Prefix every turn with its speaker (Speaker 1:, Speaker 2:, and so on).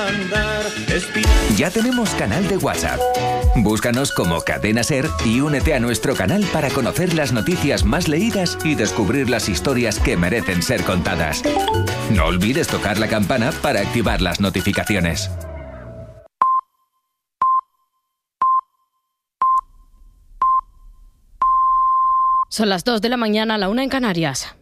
Speaker 1: Ya tenemos canal de WhatsApp. Búscanos como Cadena Ser y únete a nuestro canal para conocer las noticias más leídas y descubrir las historias que merecen ser contadas. No olvides tocar la campana para activar las notificaciones.
Speaker 2: Son las 2 de la mañana, la 1 en Canarias.